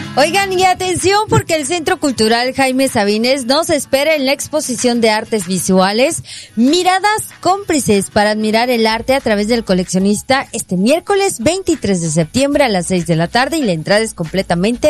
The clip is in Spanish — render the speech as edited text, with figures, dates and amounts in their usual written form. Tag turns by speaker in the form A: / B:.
A: Oigan, y atención porque el Centro Cultural Jaime Sabines nos espera en la exposición de artes visuales Miradas Cómplices para admirar el arte a través del coleccionista este miércoles 23 de septiembre a las 6 de la tarde y la entrada es completamente